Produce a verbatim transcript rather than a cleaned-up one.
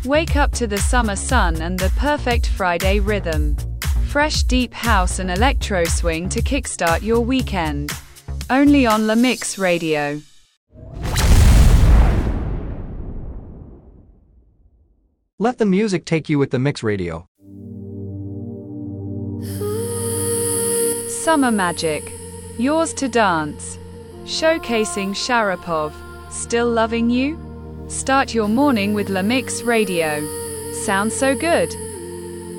Wake up to the summer sun and the perfect Friday rhythm. Fresh deep house and electro swing to kickstart your weekend. Only on La Mix Radio. Let the music take you with the Mix Radio. Summer Magic. Yours to dance. Showcasing Sharapov. Still loving you? Start your morning with La Mix Radio. Sounds so good.